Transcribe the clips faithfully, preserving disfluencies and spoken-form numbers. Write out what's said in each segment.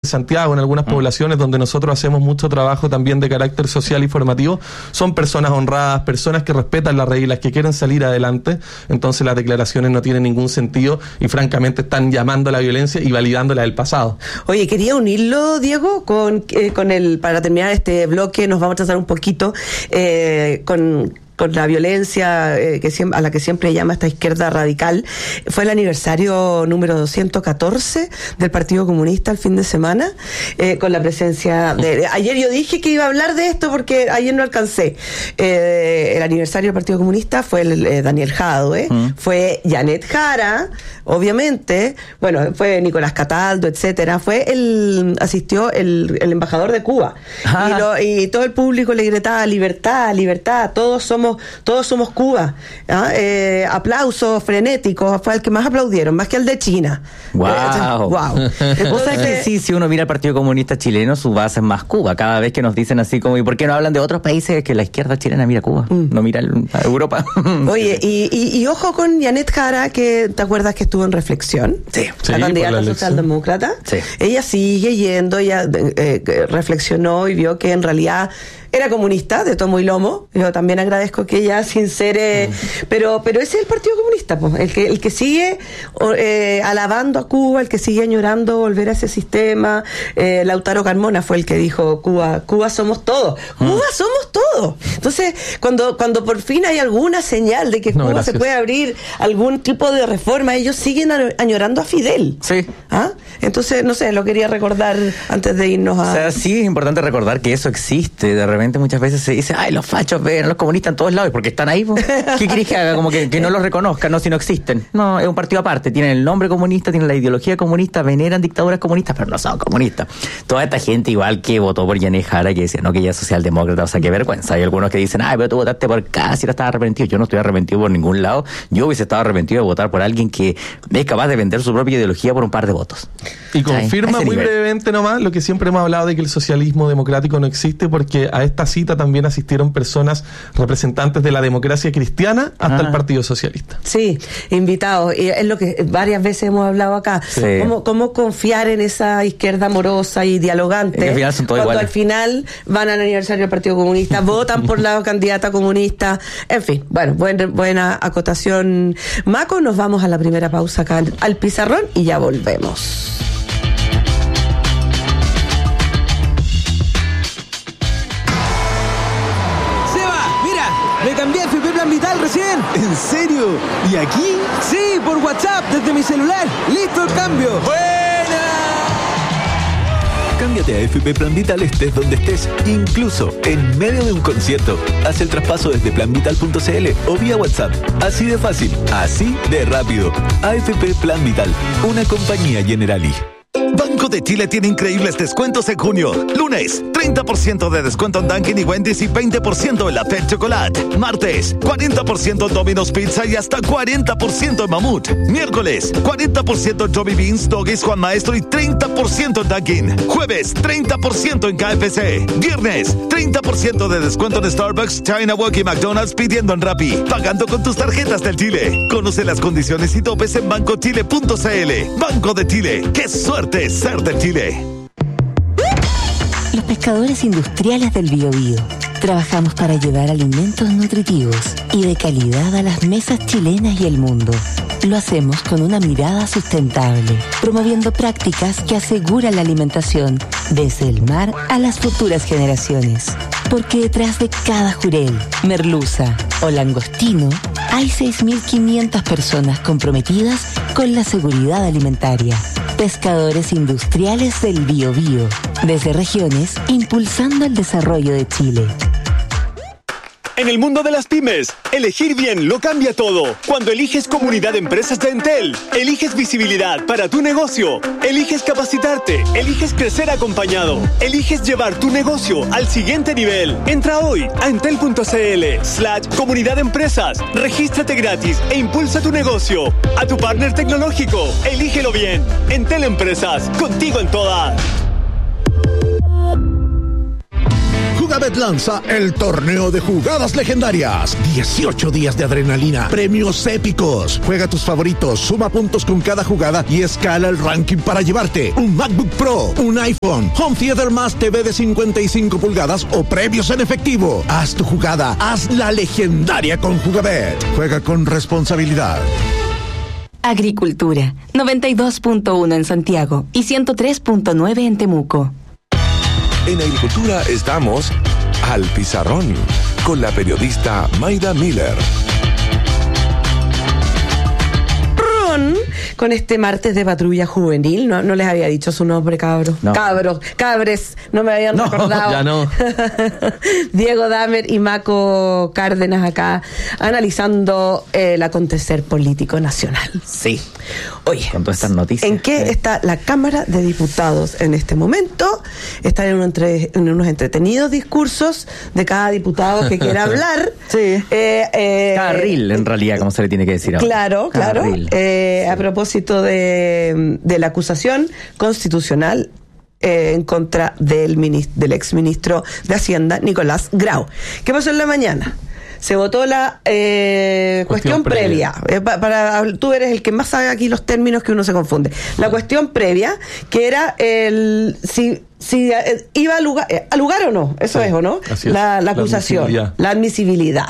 Santiago, en algunas mm. poblaciones donde nosotros hacemos mucho trabajo también de carácter social y formativo, son personas honradas, personas que respetan las reglas, que quieren salir adelante. Entonces las declaraciones no tienen ningún sentido y francamente están llamando a la violencia y validándola del pasado. Oye, quería unirlo, Diego, con, eh, con el, para terminar este bloque, nos vamos a trazar un poquito eh, con... con la violencia eh, que siempre, a la que siempre llama esta izquierda radical. Fue el aniversario número doscientos catorce del Partido Comunista el fin de semana, eh, con la presencia de... Ayer yo dije que iba a hablar de esto porque ayer no alcancé. Eh, el aniversario del Partido Comunista fue el, eh, Daniel Jadwe, mm. fue Janet Jara, obviamente, bueno, fue Nicolás Cataldo, etcétera, fue el... asistió el, el embajador de Cuba. Y, lo, y todo el público le gritaba libertad, libertad, todos somos todos somos Cuba. ¿Ah? Eh, aplausos frenéticos, fue el que más aplaudieron, más que el de China. Wow. Eh, wow. Entonces, que sí, si uno mira el Partido Comunista chileno, su base es más Cuba. Cada vez que nos dicen así como, ¿y por qué no hablan de otros países? Que la izquierda chilena mira Cuba, mm. no mira a Europa. Oye, y, y, y ojo con Janet Jara, que te acuerdas que estuvo en Reflexión. Sí. La sí, candidata socialdemócrata. Sí. Ella sigue yendo, ella eh, reflexionó y vio que en realidad era comunista, de tomo y lomo. Yo también agradezco que ella sincere, mm. pero pero ese es el Partido Comunista, pues, el que el que sigue eh, alabando a Cuba, el que sigue añorando volver a ese sistema. Eh, Lautaro Carmona fue el que dijo Cuba, Cuba somos todos, mm. Cuba somos todos. Entonces, cuando cuando por fin hay alguna señal de que no, Cuba gracias. se puede abrir algún tipo de reforma, ellos siguen añorando a Fidel. Sí. ¿Ah? Entonces, no sé, lo quería recordar antes de irnos a... O sea, sí es importante recordar que eso existe. De repente muchas veces se dice, ay, los fachos ven, los comunistas en todos lados, porque están ahí, pues. ¿Qué querés que haga? Como que, que no los reconozcan, no, si no existen. No, es un partido aparte, tienen el nombre comunista, tienen la ideología comunista, veneran dictaduras comunistas, pero no son comunistas. Toda esta gente igual que votó por Janet Jara, que decía, no, que ella es socialdemócrata, o sea, qué vergüenza. Hay algunos que dicen, ay, pero tú votaste por casi, no estás arrepentido. Yo no estoy arrepentido por ningún lado. Yo hubiese estado arrepentido de votar por alguien que es capaz de vender su propia ideología por un par de votos. Y confirma muy nivel. brevemente nomás lo que siempre hemos hablado de que el socialismo democrático no existe, porque a esta cita también asistieron personas representantes de la democracia cristiana hasta ah. el Partido Socialista. Sí, invitados. Y es lo que varias veces hemos hablado acá. Sí. ¿Cómo, cómo confiar en esa izquierda amorosa y dialogante es que al final son todos cuando iguales. Al final van al aniversario del Partido Comunista, votan por la candidata comunista? En fin, bueno, buen, buena acotación, Maco. Nos vamos a la primera pausa acá al pizarrón y ya volvemos. Me cambié a F P Plan Vital recién. ¿En serio? ¿Y aquí? Sí, por WhatsApp, desde mi celular. ¡Listo el cambio! ¡Buena! Cámbiate a F P Plan Vital estés donde estés, incluso en medio de un concierto. Haz el traspaso desde plan vital punto c l o vía WhatsApp. Así de fácil, así de rápido. A F P Plan Vital, una compañía Generali. Banco de Chile tiene increíbles descuentos en junio. Lunes, treinta por ciento de descuento en Dunkin' y Wendy's y veinte por ciento en la Pet Chocolate. Martes, cuarenta por ciento en Domino's Pizza y hasta cuarenta por ciento en Mamut. Miércoles, cuarenta por ciento en Joby Beans, Doggies, Juan Maestro y treinta por ciento en Dunkin'. Jueves, treinta por ciento en K F C. Viernes, treinta por ciento de descuento en Starbucks, China Walk y McDonald's pidiendo en Rappi. Pagando con tus tarjetas del Chile. Conoce las condiciones y topes en banco chile punto c l. Banco de Chile. ¡Qué suerte ser de Chile! Los pescadores industriales del Biobío. Trabajamos para llevar alimentos nutritivos y de calidad a las mesas chilenas y el mundo. Lo hacemos con una mirada sustentable, promoviendo prácticas que aseguran la alimentación desde el mar a las futuras generaciones. Porque detrás de cada jurel, merluza o langostino hay seis mil quinientas personas comprometidas con la seguridad alimentaria. Pescadores industriales del Biobío, desde regiones, impulsando el desarrollo de Chile. En el mundo de las pymes, elegir bien lo cambia todo. Cuando eliges Comunidad de Empresas de Entel, eliges visibilidad para tu negocio, eliges capacitarte, eliges crecer acompañado, eliges llevar tu negocio al siguiente nivel. Entra hoy a entel punto c l slash comunidad de empresas, regístrate gratis e impulsa tu negocio. A tu partner tecnológico, elígelo bien. Entel Empresas, contigo en todas. Jugabet Unibet lanza el torneo de jugadas legendarias. dieciocho días de adrenalina, premios épicos. Juega tus favoritos, suma puntos con cada jugada y escala el ranking para llevarte un MacBook Pro, un iPhone, Home Theater más T V de cincuenta y cinco pulgadas o premios en efectivo. Haz tu jugada, haz la legendaria con Jugabet. Juega con responsabilidad. Agricultura, noventa y dos punto uno en Santiago y ciento tres punto nueve en Temuco. En Agricultura estamos al pizarrón con la periodista Mayda Miller. Con este martes de patrulla juvenil, no, no les había dicho su nombre, cabros. No. Cabros, cabres, no me habían No, recordado. ya no. Diego Damer y Maco Cárdenas acá analizando eh, el acontecer político nacional. Sí. Oye, con todas estas noticias. ¿en qué sí. está la Cámara de Diputados en este momento? Están en, un entre, en unos entretenidos discursos de cada diputado que quiera hablar. Sí. Eh, eh, Carril, en realidad, como se le tiene que decir ahora. Claro, claro. Eh, sí. A propósito de, de la acusación constitucional eh, en contra del, minist- del exministro de Hacienda, Nicolás Grau. ¿Qué pasó en la mañana? Se votó la eh, cuestión, cuestión previa. previa. Eh, pa, para, tú eres el que más sabe aquí los términos que uno se confunde. La cuestión previa, que era el si si eh, iba a lugar, eh, a lugar o no, eso sí, es o no, la, la acusación, la admisibilidad. La admisibilidad.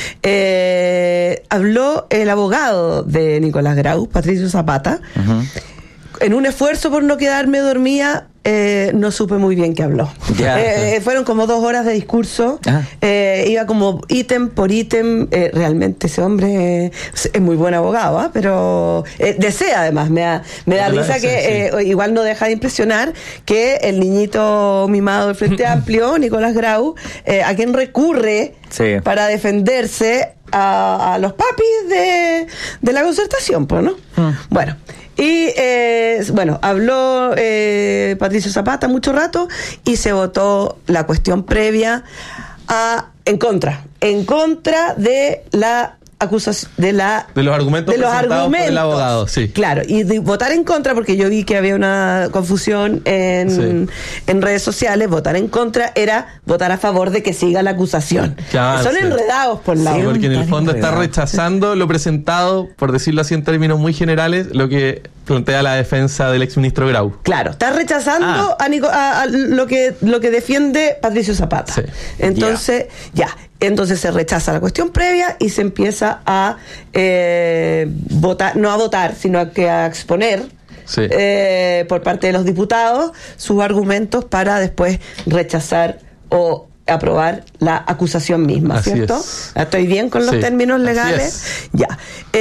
Eh, habló el abogado de Nicolás Grau, Patricio Zapata. Uh-huh. En un esfuerzo por no quedarme dormida, eh, no supe muy bien qué habló. Yeah. Eh, fueron como dos horas de discurso. Ah. Eh, iba como ítem por ítem. Eh, realmente ese hombre eh, es muy buen abogado, ¿eh? Pero eh, desea además. Me da, me da risa que sí, sí. Eh, igual no deja de impresionar que el niñito mimado del Frente Amplio, Nicolás Grau, eh, a quien recurre sí. para defenderse a, a los papis de, de la concertación, pues, ¿no? Mm. Bueno. Y, eh, bueno, habló eh, Patricio Zapata mucho rato y se votó la cuestión previa a, en contra, en contra de la acusación, de la... De los argumentos de los presentados argumentos, por el abogado, sí. Claro, y de votar en contra, porque yo vi que había una confusión en, sí. en redes sociales, votar en contra era votar a favor de que siga la acusación. Ya, Son sí. enredados por la... Sí, porque en el fondo está rechazando lo presentado, por decirlo así en términos muy generales, lo que plantea la defensa del exministro Grau. Claro, está rechazando ah. a, Nico, a, a lo que lo que defiende Patricio Zapata. Sí. Entonces, ya. ya. Entonces se rechaza la cuestión previa y se empieza a eh, votar, no a votar, sino a, que a exponer sí. eh, por parte de los diputados sus argumentos para después rechazar o aprobar la acusación misma, así ¿cierto? Es. ¿Estoy bien con los sí, términos legales? Ya.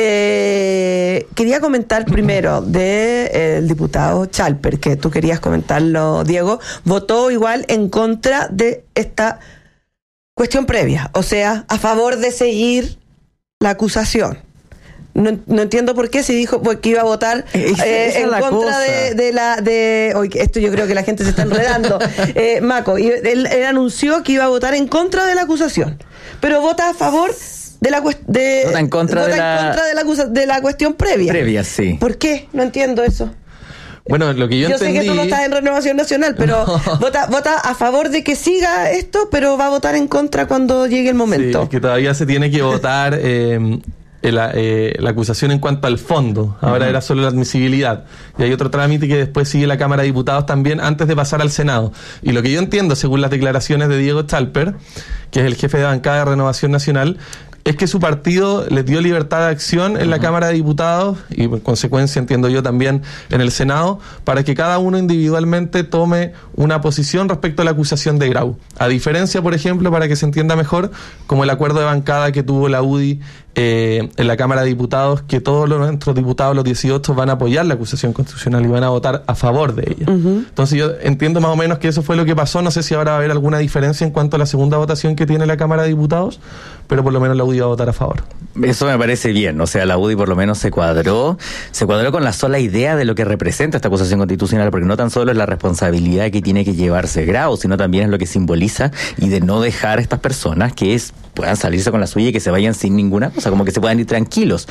Eh, quería comentar primero del de, eh, diputado Chalper, que tú querías comentarlo, Diego. Votó igual en contra de esta cuestión previa, o sea, a favor de seguir la acusación. No, no entiendo por qué, si dijo pues, que iba a votar eh, en contra de, de la... de hoy esto yo creo que la gente se está enredando. eh, Maco, y él, él anunció que iba a votar en contra de la acusación, pero vota a favor de la de, vota en contra, vota de, en la... contra de, la, de la cuestión previa. Previa, sí. ¿Por qué? No entiendo eso. Bueno, lo que yo, yo entendí... sé que tú no estás en Renovación Nacional, pero no. vota, vota a favor de que siga esto, pero va a votar en contra cuando llegue el momento. Sí, que todavía se tiene que votar eh, la, eh, la acusación en cuanto al fondo. Ahora uh-huh. era solo la admisibilidad. Y hay otro trámite que después sigue la Cámara de Diputados también antes de pasar al Senado. Y lo que yo entiendo, según las declaraciones de Diego Chalper, que es el jefe de bancada de Renovación Nacional, es que su partido les dio libertad de acción en uh-huh. la Cámara de Diputados y por consecuencia entiendo yo también en el Senado para que cada uno individualmente tome una posición respecto a la acusación de Grau. A diferencia, por ejemplo, para que se entienda mejor, como el acuerdo de bancada que tuvo la U D I eh, en la Cámara de Diputados, que todos los, nuestros diputados, los dieciocho, van a apoyar la acusación constitucional y van a votar a favor de ella. Uh-huh. Entonces yo entiendo más o menos que eso fue lo que pasó. No sé si ahora va a haber alguna diferencia en cuanto a la segunda votación que tiene la Cámara de Diputados, pero por lo menos la U D I va a votar a favor. Eso me parece bien, o sea, la U D I por lo menos se cuadró, se cuadró con la sola idea de lo que representa esta acusación constitucional, porque no tan solo es la responsabilidad que tiene que llevarse Grau, sino también es lo que simboliza y de no dejar a estas personas que es, puedan salirse con la suya y que se vayan sin ninguna cosa, como que se puedan ir tranquilos.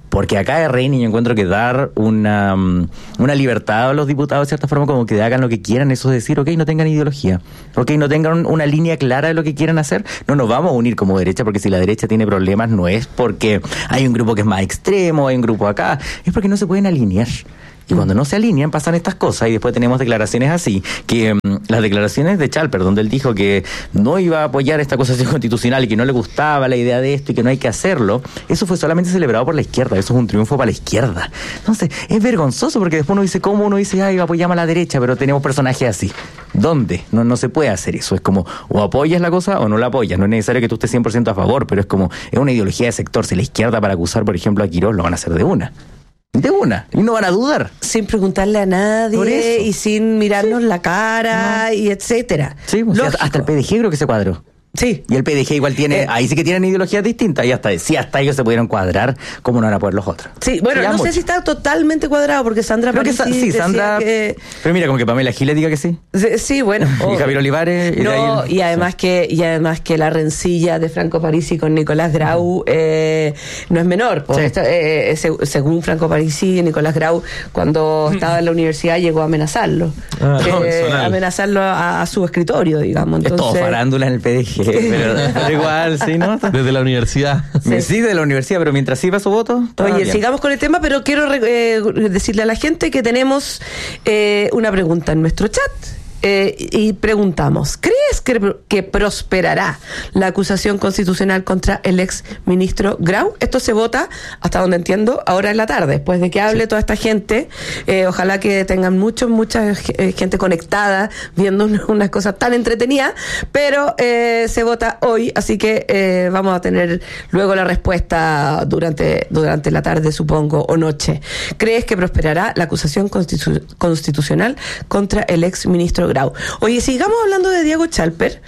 Porque acá R N yo encuentro que dar una, una libertad a los diputados de cierta forma, como que hagan lo que quieran, eso es decir, ok, no tengan ideología, ok, no tengan una línea clara de lo que quieran hacer, no nos vamos a unir como derecha, porque si la derecha tiene problemas no es porque hay un grupo que es más extremo, hay un grupo acá, es porque no se pueden alinear. Y cuando no se alinean pasan estas cosas y después tenemos declaraciones así, que um, las declaraciones de Chalper, donde él dijo que no iba a apoyar esta acusación constitucional y que no le gustaba la idea de esto y que no hay que hacerlo, eso fue solamente celebrado por la izquierda, eso es un triunfo para la izquierda. Entonces, es vergonzoso porque después uno dice, ¿cómo uno dice, ay, apoyamos a la derecha, pero tenemos personajes así? ¿Dónde? No, no se puede hacer eso, es como, o apoyas la cosa o no la apoyas, no es necesario que tú estés cien por ciento a favor, pero es como, es una ideología de sector, si la izquierda para acusar, por ejemplo, a Quirós lo van a hacer de una. De una, y no van a dudar. Sin preguntarle a nadie y sin mirarnos sí. la cara no. y etcétera. Sí, pues, hasta el P D G creo que se cuadró. Sí. Y el P D G igual tiene, eh, ahí sí que tienen ideologías distintas, y hasta, sí, hasta ellos se pudieron cuadrar, ¿cómo no van a poder los otros? Sí, bueno, no mucho. sé si está totalmente cuadrado, porque Sandra Creo que sa- sí, Sandra, que... pero mira, como que Pamela Giles diga que sí. Sí, sí bueno. Oh. Y Javier Olivares. Y, no, el... y además sí. que y además que la rencilla de Franco Parisi con Nicolás Grau eh, no es menor. Sí. Esto, eh, se, según Franco Parisi, Nicolás Grau, cuando estaba en la universidad, llegó a amenazarlo. Ah, eh, no, amenazarlo a, a su escritorio, digamos. Entonces, es todo farándula en el P D G, pero... Pero igual, sí, ¿no? Desde la universidad. Sí, sí de la universidad, pero mientras sirva su voto. Oye, bien. Sigamos con el tema, pero quiero eh, decirle a la gente que tenemos eh, una pregunta en nuestro chat. Eh, y preguntamos, ¿crees que, que prosperará la acusación constitucional contra el ex ministro Grau? Esto se vota, hasta donde entiendo, ahora en la tarde, después de que hable sí. toda esta gente. Eh, ojalá que tengan mucho, mucha gente conectada viendo unas una cosas tan entretenidas, pero eh, se vota hoy, así que eh, vamos a tener luego la respuesta durante, durante la tarde, supongo, o noche. ¿Crees que prosperará la acusación constitu- constitucional contra el ex ministro Grau? Oye, sigamos hablando de Diego Chalper,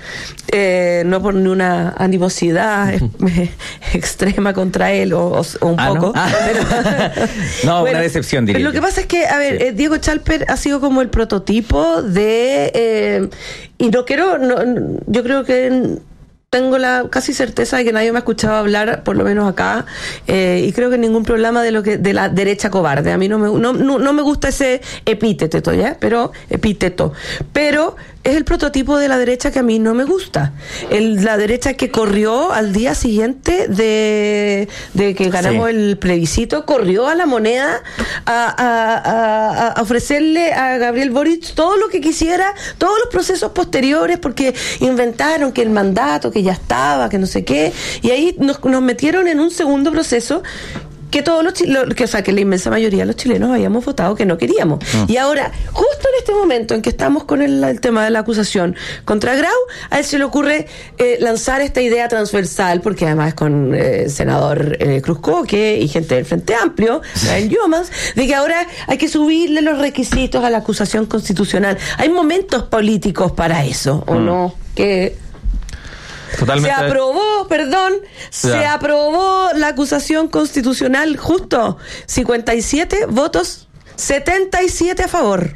eh, no por una animosidad eh, extrema contra él, o, o, o un ah, poco. No, ah. pero, no bueno, una decepción, diría. Pero lo que pasa es que, a ver, sí. eh, Diego Chalper ha sido como el prototipo de... Eh, y no quiero... No, yo creo que... Tengo la casi certeza de que nadie me ha escuchado hablar, por lo menos acá, eh, y creo que ningún problema de lo que de la derecha cobarde. A mí no me no, no, no me gusta ese epíteto, ¿ya? Pero epíteto. Pero es el prototipo de la derecha que a mí no me gusta. El, la derecha que corrió al día siguiente de, de que ganamos sí. el plebiscito, corrió a la moneda a, a, a, a ofrecerle a Gabriel Boric todo lo que quisiera, todos los procesos posteriores, porque inventaron que el mandato, que ya estaba, que no sé qué, y ahí nos, nos metieron en un segundo proceso que todos los chilenos, que, o sea, que la inmensa mayoría de los chilenos habíamos votado que no queríamos. No. Y ahora, justo en este momento en que estamos con el, el tema de la acusación contra Grau, a él se le ocurre eh, lanzar esta idea transversal, porque además con el eh, senador eh, Cruz Coque y gente del Frente Amplio, Gael Llomas, de que ahora hay que subirle los requisitos a la acusación constitucional. Hay momentos políticos para eso, ¿o mm. no? Que... Totalmente. Se aprobó, perdón, ya. se aprobó la acusación constitucional justo, cincuenta y siete votos, setenta y siete a favor.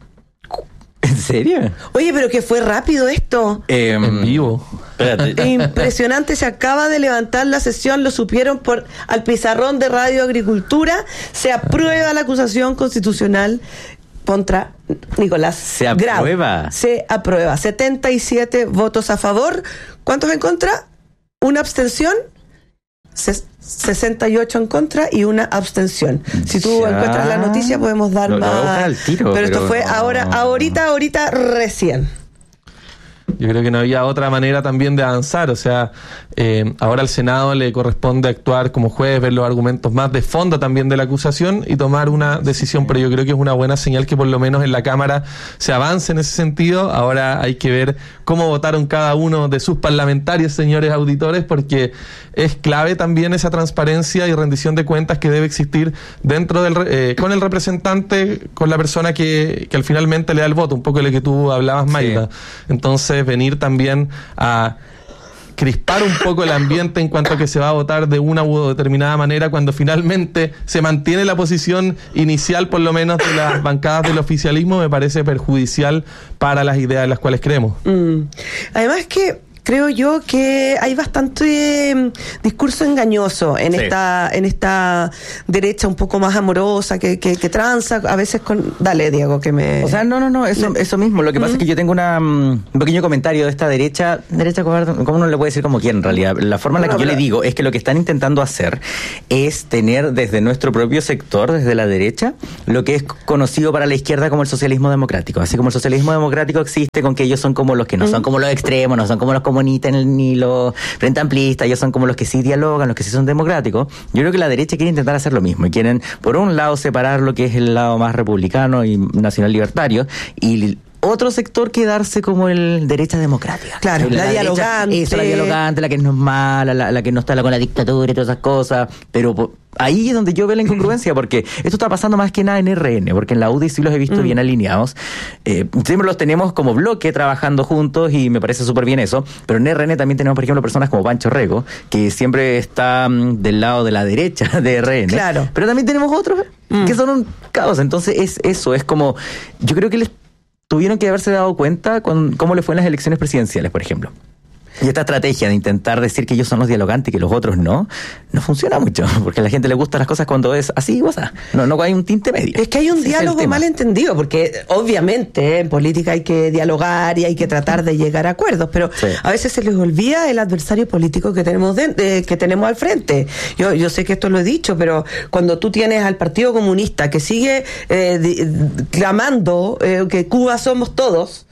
¿En serio? Oye, pero que fue rápido esto. Eh, en vivo. Espérate. Impresionante, se acaba de levantar la sesión, lo supieron por al pizarrón de Radio Agricultura, se aprueba la acusación constitucional contra Nicolás Se aprueba. Grau. Se aprueba. setenta y siete votos a favor. ¿Cuántos en contra? Una abstención. Ses- sesenta y ocho en contra y una abstención. Si tú ya. encuentras la noticia podemos dar lo, más. Lo tiro, pero, pero esto fue no. ahora, ahorita, ahorita, recién. Yo creo que no había otra manera también de avanzar, o sea, eh, ahora al Senado le corresponde actuar como juez, ver los argumentos más de fondo también de la acusación y tomar una decisión, pero yo creo que es una buena señal que por lo menos en la Cámara se avance en ese sentido. Ahora hay que ver cómo votaron cada uno de sus parlamentarios, señores auditores, porque es clave también esa transparencia y rendición de cuentas que debe existir dentro del eh, con el representante, con la persona que, que al finalmente le da el voto, un poco de lo que tú hablabas, Mayra. Sí. Entonces, venir también a crispar un poco el ambiente en cuanto a que se va a votar de una u determinada manera cuando finalmente se mantiene la posición inicial, por lo menos de las bancadas del oficialismo, me parece perjudicial para las ideas en las cuales creemos. Mm. Además que creo yo que hay bastante eh, discurso engañoso en Sí. esta en esta derecha un poco más amorosa que, que, que tranza a veces con... Dale, Diego, que me... O sea, no, no, no, eso, eso mismo. Lo que pasa es que yo tengo una, um, un pequeño comentario de esta derecha. Derecha, ¿cómo uno le puede decir como quién en realidad? La forma en la que yo le digo es que lo que están intentando hacer es tener desde nuestro propio sector, desde la derecha, lo que es conocido para la izquierda como el socialismo democrático. Así como el socialismo democrático existe con que ellos son como los que no son como los extremos, no son como los comunistas ni los frente amplistas, ellos son como los que sí dialogan, los que sí son democráticos. Yo creo que la derecha quiere intentar hacer lo mismo y quieren, por un lado, separar lo que es el lado más republicano y nacional libertario y otro sector quedarse como el derecha democrática. Claro, la, la dialogante. Derecha, eso, la dialogante, la que no es mala, la, la que no está con la dictadura y todas esas cosas. Pero po, ahí es donde yo veo la incongruencia, porque esto está pasando más que nada en R N, porque en la U D I sí los he visto mm. bien alineados. Eh, siempre los tenemos como bloque trabajando juntos y me parece súper bien eso. Pero en R N también tenemos, por ejemplo, personas como Pancho Rego, que siempre está um, del lado de la derecha de R N. Claro. Pero también tenemos otros mm. que son un caos. Entonces es eso, es como... Yo creo que les tuvieron que haberse dado cuenta con cómo le fue en las elecciones presidenciales, por ejemplo. Y esta estrategia de intentar decir que ellos son los dialogantes y que los otros no, no funciona mucho, porque a la gente le gustan las cosas cuando es así, o sea, no, no hay un tinte medio. Es que hay un Ese diálogo mal entendido, porque obviamente en política hay que dialogar y hay que tratar de llegar a acuerdos, pero sí. a veces se les olvida el adversario político que tenemos de, de, que tenemos al frente. Yo, yo sé que esto lo he dicho, pero cuando tú tienes al Partido Comunista que sigue eh, de, clamando eh, que Cuba somos todos,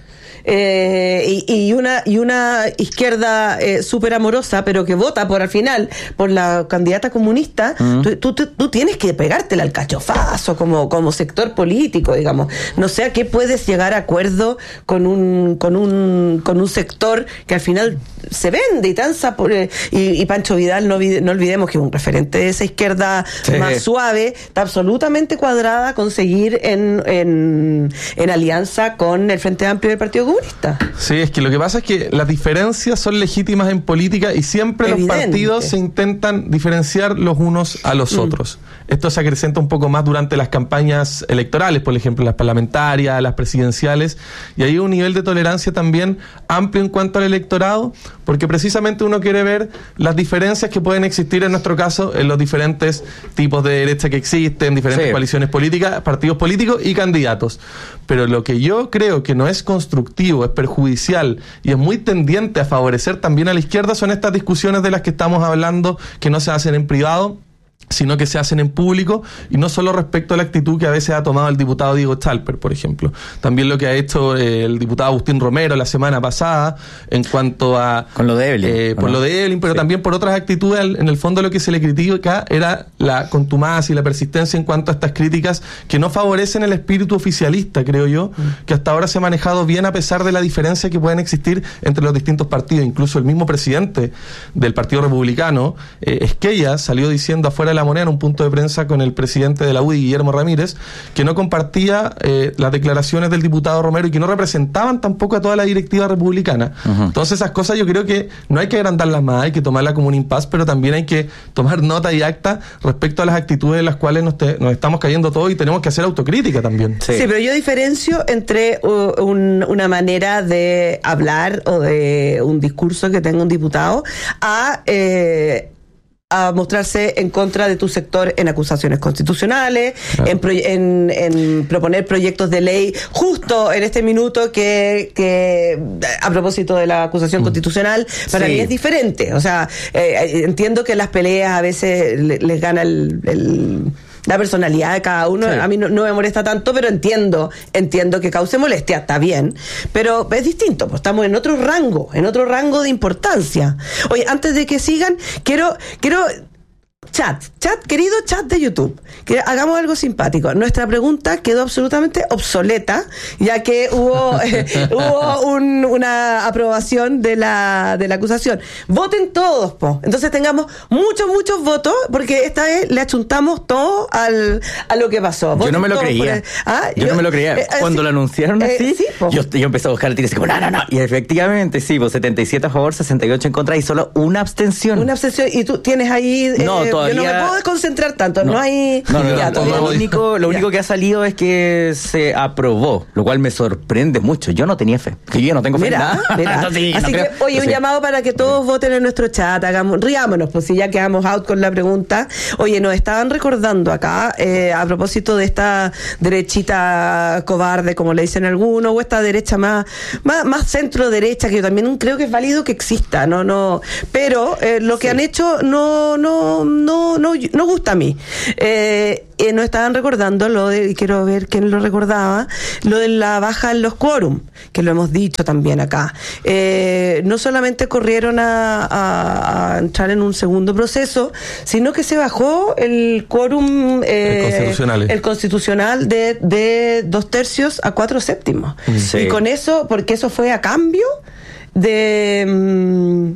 Eh, y, y una y una izquierda eh, súper amorosa, pero que vota por al final por la candidata comunista, uh-huh. tú, tú, tú, tú tienes que pegártela al cachofazo como, como sector político, digamos. No sé a qué puedes llegar a acuerdo con un con un con un sector que al final se vende y tanza por, eh, y, y Pancho Vidal, no, no olvidemos que es un referente de esa izquierda sí. más suave, está absolutamente cuadrada con seguir en, en, en alianza con el Frente Amplio del Partido Comunista. Sí, es que lo que pasa es que las diferencias son legítimas en política y siempre Evidente. Los partidos se intentan diferenciar los unos a los mm. otros. Esto se acrecenta un poco más durante las campañas electorales, por ejemplo, las parlamentarias, las presidenciales, y hay un nivel de tolerancia también amplio en cuanto al electorado, porque precisamente uno quiere ver las diferencias que pueden existir en nuestro caso en los diferentes tipos de derecha que existen, diferentes sí. coaliciones políticas, partidos políticos y candidatos. Pero lo que yo creo que no es constructivo, es perjudicial y es muy tendiente a favorecer también a la izquierda son estas discusiones de las que estamos hablando, que no se hacen en privado, sino que se hacen en público, y no solo respecto a la actitud que a veces ha tomado el diputado Diego Chalper, por ejemplo. También lo que ha hecho eh, el diputado Agustín Romero la semana pasada en cuanto a... Con lo de Evelyn. Eh, por no? lo de Evelyn, pero sí. también por otras actitudes. En el fondo lo que se le critica era la contumacia y la persistencia en cuanto a estas críticas que no favorecen el espíritu oficialista, creo yo, mm. que hasta ahora se ha manejado bien a pesar de la diferencia que pueden existir entre los distintos partidos. Incluso el mismo presidente del Partido Republicano, eh, Esquella, salió diciendo afuera de La Moneda en un punto de prensa con el presidente de la U D I, Guillermo Ramírez, que no compartía eh, las declaraciones del diputado Romero y que no representaban tampoco a toda la directiva republicana. Uh-huh. Entonces esas cosas yo creo que no hay que agrandarlas más, hay que tomarlas como un impas, pero también hay que tomar nota y acta respecto a las actitudes en las cuales nos, te, nos estamos cayendo todos y tenemos que hacer autocrítica también. Sí, sí pero yo diferencio entre uh, un, una manera de hablar o de un discurso que tenga un diputado a... Eh, a mostrarse en contra de tu sector en acusaciones constitucionales, claro. en, pro, en, en proponer proyectos de ley justo en este minuto que, que a propósito de la acusación mm. constitucional, para sí. mí es diferente. O sea, eh, entiendo que las peleas a veces les, les gana el... el la personalidad de cada uno, sí. a mí no, no me molesta tanto, pero entiendo, entiendo que cause molestia, está bien, pero es distinto, pues estamos en otro rango, en otro rango de importancia. Oye, antes de que sigan, quiero, quiero Chat, chat, querido chat de YouTube, que hagamos algo simpático. Nuestra pregunta quedó absolutamente obsoleta, ya que hubo eh, hubo un, una aprobación de la de la acusación. Voten todos, po. Entonces tengamos muchos, muchos votos, porque esta vez le achuntamos todo al, a lo que pasó. Voten yo no me lo creía. El, ¿ah? yo, yo no me lo creía. Eh, Cuando sí, lo anunciaron así, eh, sí, yo, yo empecé a buscar el tiro y como, no, no, no. Y efectivamente, sí, pues setenta y siete a favor, sesenta y ocho en contra y solo una abstención. Una abstención. ¿Y tú tienes ahí...? Eh, no, todavía todavía... yo no me puedo desconcentrar tanto, no, no hay... No, no, ya, no, no, lo único, lo único que ha salido es que se aprobó, lo cual me sorprende mucho. Yo no tenía fe, que yo no tengo fe mira, en nada. Mira. Sí, Así no que, creo. oye, un Sí. llamado para que todos voten en nuestro chat, hagamos, riámonos, pues si ya quedamos out con la pregunta. Oye, nos estaban recordando acá, eh, a propósito de esta derechita cobarde, como le dicen algunos, o esta derecha más, más, más centro derecha, que yo también creo que es válido que exista, no, no, pero eh, lo que sí. han hecho no, no, no, no, no gusta a mí. Eh, eh, nos estaban recordando lo de, y quiero ver quién lo recordaba, lo de la baja en los quórum, que lo hemos dicho también acá. Eh, no solamente corrieron a, a, a entrar en un segundo proceso, sino que se bajó el quórum eh, el constitucional, el constitucional de, de dos tercios a cuatro séptimos. Sí. Y con eso, porque eso fue a cambio de... Mmm,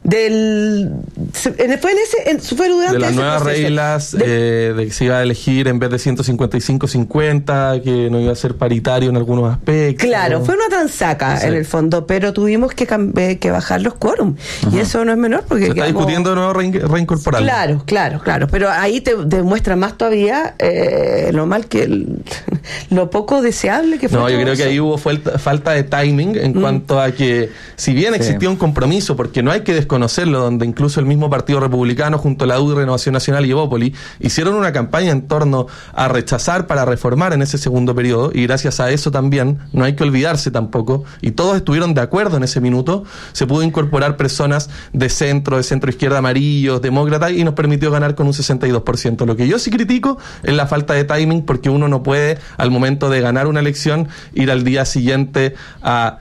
del fue en ese en, fue durante de las ese nuevas proceso. reglas de, eh, de que se iba a elegir en vez de ciento cincuenta y cinco cincuenta, que no iba a ser paritario en algunos aspectos. Claro, fue una transaca sí. en el fondo, pero tuvimos que eh, que bajar los quórum. Y eso no es menor porque se está quedamos... discutiendo de nuevo re reincorporarlo. Claro, claro, claro, pero ahí te demuestra más todavía eh, lo mal que el, lo poco deseable que fue. No, yo creo eso. que ahí hubo falta, falta de timing en mm. cuanto a que si bien sí. existía un compromiso, porque no hay que conocerlo, donde incluso el mismo Partido Republicano junto a la U, Renovación Nacional y Evópoli hicieron una campaña en torno a rechazar para reformar en ese segundo periodo, y gracias a eso también, no hay que olvidarse tampoco, y todos estuvieron de acuerdo en ese minuto, se pudo incorporar personas de centro, de centro izquierda, amarillos, demócratas, y nos permitió ganar con un sesenta y dos por ciento. Lo que yo sí critico es la falta de timing, porque uno no puede al momento de ganar una elección ir al día siguiente a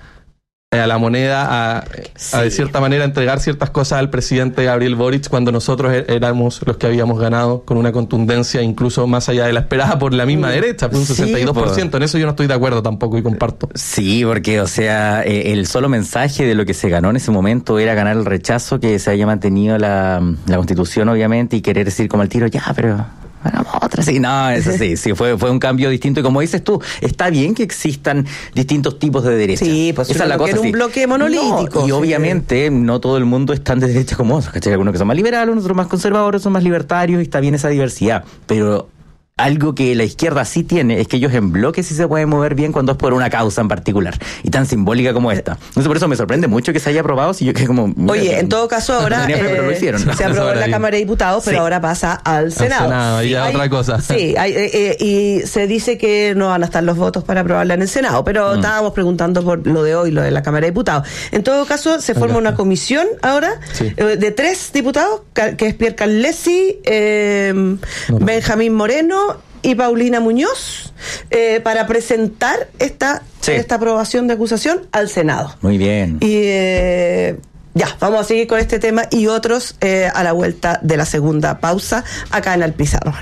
a la moneda, a, sí. a de cierta manera entregar ciertas cosas al presidente Gabriel Boric, cuando nosotros éramos los que habíamos ganado con una contundencia incluso más allá de la esperada por la misma mm. derecha, por un sí, sesenta y dos por ciento. Por... En eso yo no estoy de acuerdo tampoco y comparto. Sí, porque, o sea, eh, el solo mensaje de lo que se ganó en ese momento era ganar el rechazo, que se haya mantenido la, la Constitución, obviamente, y querer decir como al tiro, ya, pero... Bueno, otra, sí, no, eso sí, sí, fue, fue un cambio distinto. Y como dices tú, está bien que existan distintos tipos de derecha. Sí, pues esa es la cosa. Era un sí. bloque monolítico. No, y sí. obviamente no todo el mundo es tan de derecha como otros, ¿cachai? Algunos que son más liberales, otros más conservadores, son más libertarios, y está bien esa diversidad. Pero algo que la izquierda sí tiene es que ellos en bloque sí se pueden mover bien cuando es por una causa en particular, y tan simbólica como esta. Entonces por eso me sorprende mucho que se haya aprobado, si yo que como... Oye, en todo caso ahora no fe, eh, lo hicieron, ¿no? Se aprobó en la Cámara de Diputados, pero sí. ahora pasa al Senado. Al Senado, y sí, a hay, otra cosa. Sí, hay, eh, eh, y se dice que no van a estar los votos para aprobarla en el Senado, pero mm. estábamos preguntando por lo de hoy, lo de la Cámara de Diputados. En todo caso, se forma una comisión ahora sí. eh, de tres diputados, que es Pierre Carlesi, eh, no, no. Benjamín Moreno y Paulina Muñoz, eh, para presentar esta, sí. esta aprobación de acusación al Senado. Muy bien. Y eh, ya, vamos a seguir con este tema y otros eh, a la vuelta de la segunda pausa acá en el Pizarrón.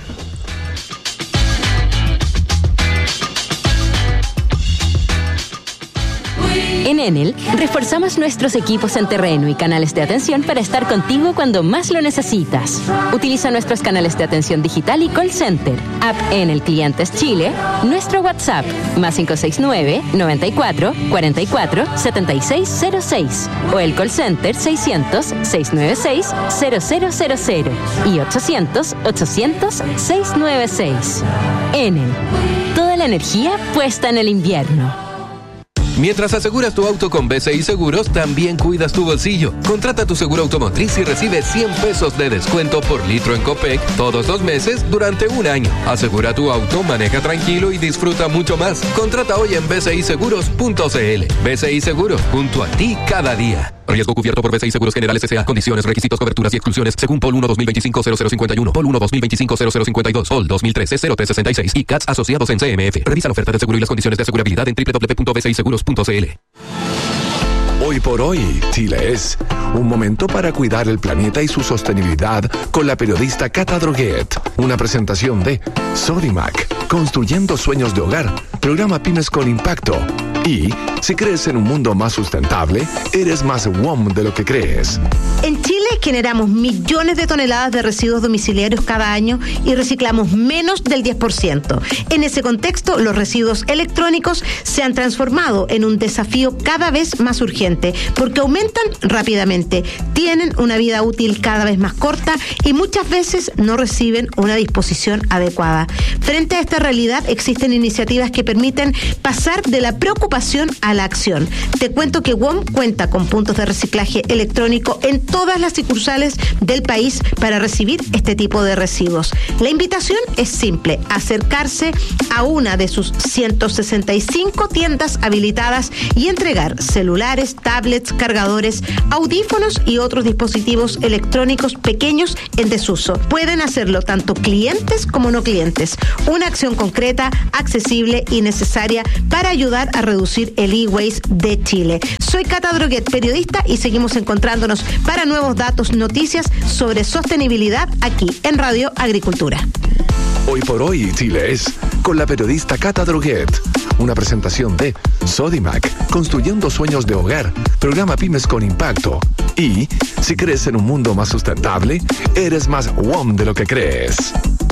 En Enel, reforzamos nuestros equipos en terreno y canales de atención para estar contigo cuando más lo necesitas. Utiliza nuestros canales de atención digital y call center, app Enel Clientes Chile, nuestro WhatsApp, más cinco seis nueve, noventa y cuatro, cuarenta y cuatro, setenta y seis cero seis, o el call center seiscientos, seiscientos noventa y seis, cero cero cero cero y ochocientos, ochocientos, seiscientos noventa y seis. Enel, toda la energía puesta en el invierno. Mientras aseguras tu auto con B C I Seguros, también cuidas tu bolsillo. Contrata tu seguro automotriz y recibe cien pesos de descuento por litro en Copec todos los meses durante un año. Asegura tu auto, maneja tranquilo y disfruta mucho más. Contrata hoy en b c i seguros punto c l. B C I Seguros, junto a ti cada día. Riesgo cubierto por B C I Seguros Generales S A. Condiciones, requisitos, coberturas y exclusiones según P O L uno dos mil veinticinco cero cero cincuenta y uno, P O L uno dos mil veinticinco cero cero cincuenta y dos, P O L dos mil trece cero tres sesenta y seis y C A T S asociados en C M F. Revisa la oferta de seguro y las condiciones de asegurabilidad en doble u doble u doble u punto b c i seguros punto c l. Hoy por hoy, Chile es un momento para cuidar el planeta y su sostenibilidad con la periodista Cata Droguet. Una presentación de Sodimac, construyendo sueños de hogar, programa Pymes con Impacto. Y si crees en un mundo más sustentable, eres más W O M de lo que crees. En Chile generamos millones de toneladas de residuos domiciliarios cada año y reciclamos menos del diez por ciento. En ese contexto, los residuos electrónicos se han transformado en un desafío cada vez más urgente porque aumentan rápidamente, tienen una vida útil cada vez más corta y muchas veces no reciben una disposición adecuada. Frente a esta realidad, existen iniciativas que permiten pasar de la preocupación a la acción. Te cuento que W O M cuenta con puntos de reciclaje electrónico en todas las sucursales del país para recibir este tipo de residuos. La invitación es simple: acercarse a una de sus ciento sesenta y cinco tiendas habilitadas y entregar celulares, tablets, cargadores, audífonos y otros dispositivos electrónicos pequeños en desuso. Pueden hacerlo tanto clientes como no clientes. Una acción concreta, accesible y necesaria para ayudar a reducir el e-waste de Chile. Soy Cata Droguet, periodista, y seguimos encontrándonos para nuevos datos, noticias sobre sostenibilidad aquí en Radio Agricultura. Hoy por hoy, Chile es con la periodista Cata Droguet. Una presentación de Sodimac, construyendo sueños de hogar, programa Pymes con Impacto. Y, si crees en un mundo más sustentable, eres más W O M de lo que crees.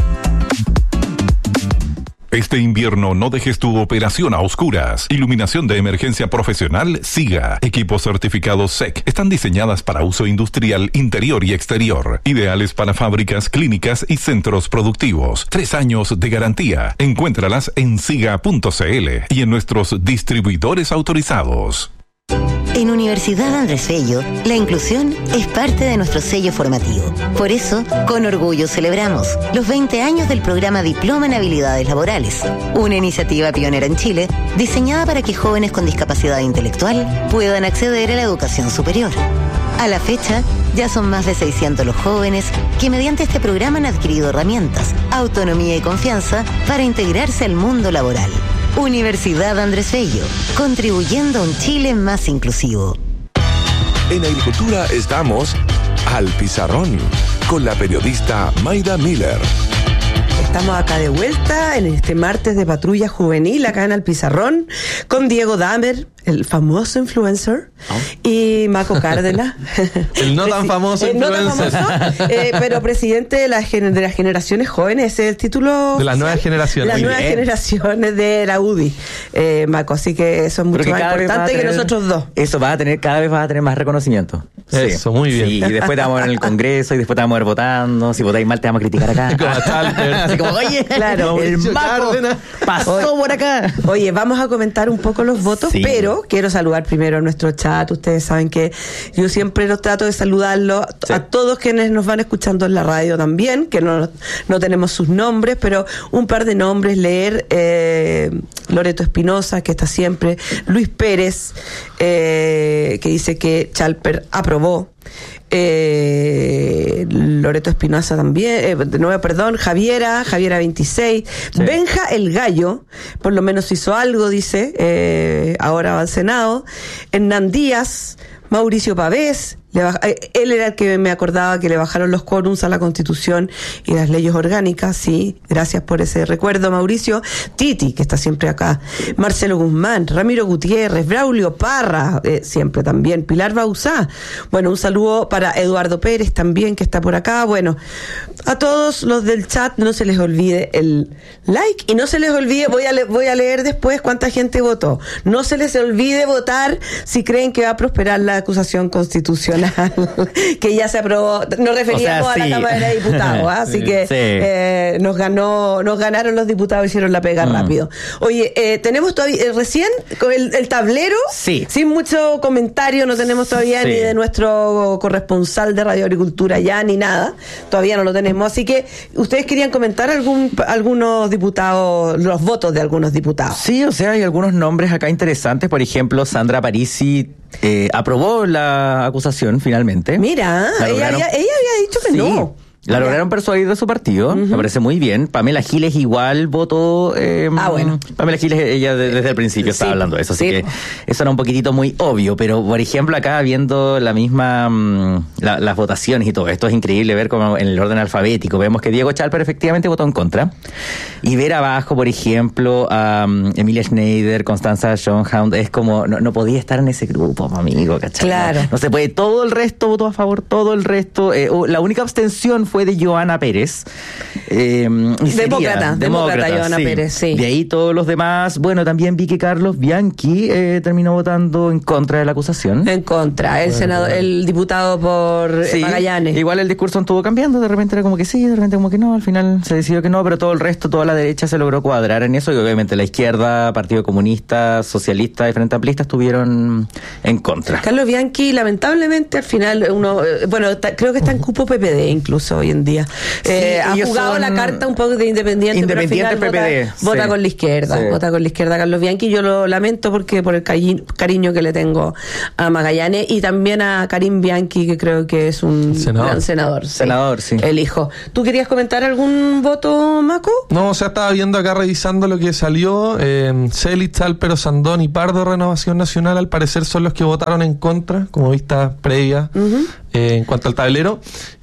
Este invierno no dejes tu operación a oscuras. Iluminación de emergencia profesional SIGA. Equipos certificados S E C. Están diseñadas para uso industrial interior y exterior. Ideales para fábricas, clínicas y centros productivos. Tres años de garantía. Encuéntralas en siga punto c l y en nuestros distribuidores autorizados. En Universidad Andrés Bello, la inclusión es parte de nuestro sello formativo. Por eso, con orgullo celebramos los veinte años del programa Diploma en Habilidades Laborales, una iniciativa pionera en Chile diseñada para que jóvenes con discapacidad intelectual puedan acceder a la educación superior. A la fecha, ya son más de seiscientos los jóvenes que mediante este programa han adquirido herramientas, autonomía y confianza para integrarse al mundo laboral. Universidad Andrés Bello, contribuyendo a un Chile más inclusivo. En Agricultura estamos al pizarrón con la periodista Mayda Miller. Estamos acá de vuelta en este martes de Patrulla Juvenil, acá en El Pizarrón, con Diego Damer, el famoso influencer, oh. y Maco Cárdenas. El no tan famoso el influencer. No tan famoso, eh, pero presidente de, la, de las generaciones jóvenes, ese es el título. De las nuevas generaciones. De las nuevas generaciones de la U D I, eh, Maco. Así que eso es mucho más importante que tener, nosotros dos. Eso va a tener, cada vez vas a tener más reconocimiento. Eso, sí. Muy bien. Sí, y después te vamos a ver en el Congreso y después te vamos a ver votando. Si votáis mal, te vamos a criticar acá. Como Así como, oye, claro, el Maco pasó oye, por acá. Oye, vamos a comentar un poco los votos, sí. pero quiero saludar primero a nuestro chat. Ustedes saben que yo siempre los trato de saludarlos sí. a todos quienes nos van escuchando en la radio también, que no, no tenemos sus nombres, pero un par de nombres, leer eh, Loreto Espinosa, que está siempre, Luis Pérez, eh, que dice que Chalper aprobó, Eh, Loreto Espinosa también, eh, de nuevo, perdón, Javiera, Javiera veintiséis, sí. Benja el Gallo, por lo menos hizo algo, dice, eh, ahora va al Senado, Hernán Díaz, Mauricio Pavés, le baja, eh, él era el que me acordaba que le bajaron los quórums a la Constitución y las leyes orgánicas, sí, gracias por ese recuerdo, Mauricio. Titi, que está siempre acá, Marcelo Guzmán, Ramiro Gutiérrez, Braulio Parra, eh, siempre también, Pilar Bauzá, bueno, un saludo para Eduardo Pérez también, que está por acá, bueno, a todos los del chat, no se les olvide el like y no se les olvide, voy a, le, voy a leer después cuánta gente votó, no se les olvide votar si creen que va a prosperar la acusación constitucional que ya se aprobó, nos referíamos o sea, sí. a la Cámara de Diputados, ¿eh? así que sí. eh, nos ganó, nos ganaron los diputados, hicieron la pega mm. rápido. Oye, eh, tenemos todavía eh, recién con el, el tablero, sí. sin mucho comentario, no tenemos todavía sí. ni de nuestro corresponsal de Radio Agricultura ya, ni nada, todavía no lo tenemos, así que ustedes querían comentar algún algunos diputados, los votos de algunos diputados. Sí, o sea, hay algunos nombres acá interesantes, por ejemplo, Sandra Parisi Eh, aprobó la acusación finalmente. Mira, ella había, ella había dicho que sí. no. La lograron persuadir de su partido, uh-huh. me parece muy bien. Pamela Giles igual votó... Eh, ah, bueno. Pamela Giles, ella de, desde el principio estaba sí, hablando de eso, así sí. que eso era un poquitito muy obvio. Pero, por ejemplo, acá viendo la misma... La, las votaciones y todo esto, es increíble ver como en el orden alfabético vemos que Diego Chalper efectivamente votó en contra. Y ver abajo, por ejemplo, a um, Emilia Schneider, Constanza Schoenhound, es como... No, no podía estar en ese grupo, amigo, ¿cachai? Claro. No, no se puede. Todo el resto votó a favor, todo el resto... Eh, la única abstención fue de Joana Pérez. Eh, y sería, demócrata, demócrata Joana sí. Pérez, sí. De ahí todos los demás, bueno, también vi que Carlos Bianchi eh, terminó votando en contra de la acusación. En contra, el bueno, senador, bueno. el diputado por sí, Magallanes. Igual el discurso estuvo cambiando, de repente era como que sí, de repente como que no, al final se decidió que no, pero todo el resto, toda la derecha se logró cuadrar en eso, y obviamente la izquierda, Partido Comunista, Socialista y Frente Amplista estuvieron en contra. Carlos Bianchi, lamentablemente, al final, uno, bueno, ta, creo que está en cupo P P D incluso hoy en día. Eh, sí, ha jugado la carta un poco de independiente, independiente pero al final P P D, vota, vota sí. con la izquierda, sí. vota con la izquierda Carlos Bianchi. Yo lo lamento porque por el cari- cariño que le tengo a Magallanes y también a Karim Bianchi, que creo que es un senador. gran senador. Sí. Senador, sí. El hijo. ¿Tú querías comentar algún voto, Maco? No, o sea, estaba viendo acá revisando lo que salió. Eh, Celis, Chalper, Sandón y Pardo, Renovación Nacional, al parecer son los que votaron en contra, como vista previa uh-huh. eh, en cuanto al tablero.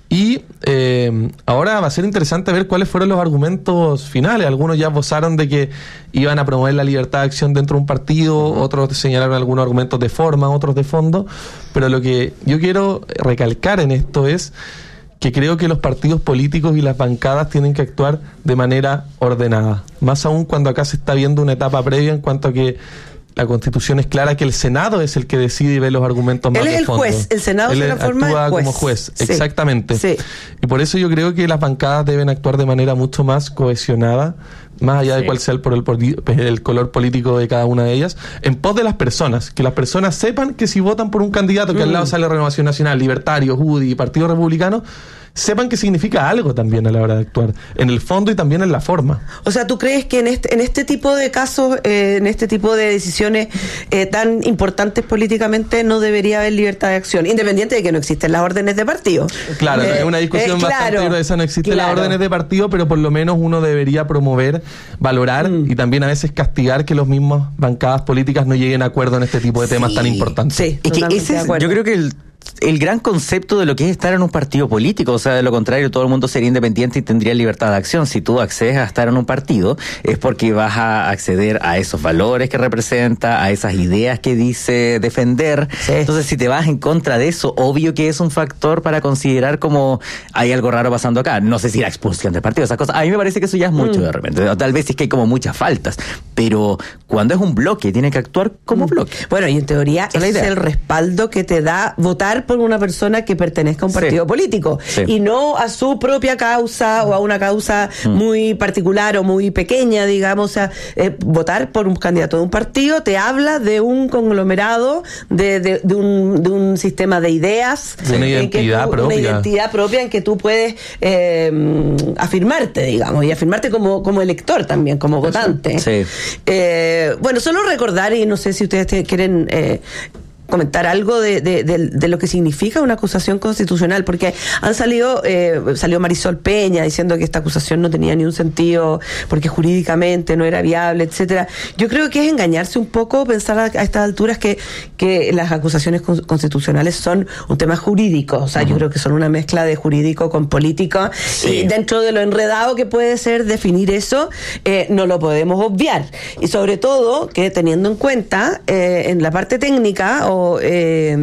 Y eh, ahora va a ser interesante ver cuáles fueron los argumentos finales. Algunos ya votaron de que iban a promover la libertad de acción dentro de un partido, uh-huh. otros señalaron algunos argumentos de forma, otros de fondo. Pero lo que yo quiero recalcar en esto es que creo que los partidos políticos y las bancadas tienen que actuar de manera ordenada. Más aún cuando acá se está viendo una etapa previa en cuanto a que la Constitución es clara que el Senado es el que decide y ve los argumentos más Él es de el fondo. juez, el Senado Él se transforma actúa en juez. como juez, sí. exactamente. Sí. Y por eso yo creo que las bancadas deben actuar de manera mucho más cohesionada, más allá sí. de cuál sea el, el, el color político de cada una de ellas, en pos de las personas, que las personas sepan que si votan por un candidato que mm. al lado sale Renovación Nacional, Libertario, U D I y Partido Republicano, sepan que significa algo también a la hora de actuar, en el fondo y también en la forma. O sea, ¿tú crees que en este, en este tipo de casos, eh, en este tipo de decisiones eh, tan importantes políticamente, no debería haber libertad de acción, independiente de que no existen las órdenes de partido? Claro, eh, es una discusión eh, bastante claro, gruesa, no existen claro. las órdenes de partido, pero por lo menos uno debería promover, valorar mm. y también a veces castigar que los mismos bancadas políticas no lleguen a acuerdo en este tipo de temas sí. tan importantes. Sí, es que ese es, yo creo que el el gran concepto de lo que es estar en un partido político, o sea, de lo contrario, todo el mundo sería independiente y tendría libertad de acción. Si tú accedes a estar en un partido, es porque vas a acceder a esos valores que representa, a esas ideas que dice defender. Sí. Entonces, si te vas en contra de eso, obvio que es un factor para considerar como hay algo raro pasando acá. No sé si la expulsión del partido, esas cosas. A mí me parece que eso ya es mucho mm. de repente. O tal vez es que hay como muchas faltas. Pero cuando es un bloque, tiene que actuar como mm. bloque. Bueno, y en teoría ese es el respaldo que te da votar por una persona que pertenezca a un partido sí. político sí. y no a su propia causa o a una causa mm. muy particular o muy pequeña, digamos. O sea, eh, votar por un candidato de un partido te habla de un conglomerado, de, de, de, un, de un sistema de ideas, de una identidad tú, propia, una identidad propia en que tú puedes eh, afirmarte, digamos, y afirmarte como, como elector también, como votante. Sí. Eh, bueno, solo recordar, y no sé si ustedes te quieren eh, comentar algo de, de, de, de lo que significa una acusación constitucional, porque han salido, eh, salió Marisol Peña diciendo que esta acusación no tenía ni un sentido, porque jurídicamente no era viable, etcétera. Yo creo que es engañarse un poco pensar a, a estas alturas que, que las acusaciones con, constitucionales son un tema jurídico, o sea, uh-huh. yo creo que son una mezcla de jurídico con político, sí. y dentro de lo enredado que puede ser definir eso, eh, no lo podemos obviar, y sobre todo que teniendo en cuenta eh, en la parte técnica o Eh,